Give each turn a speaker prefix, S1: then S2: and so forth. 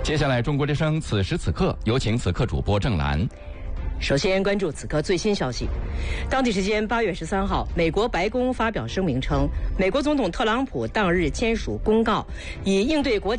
S1: 接下来，中国之声此时此刻，有请此刻主播郑兰。
S2: 首先关注此刻最新消息。当地时间8月13号，美国白宫发表声明称，美国总统特朗普当日签署公告，以应对国际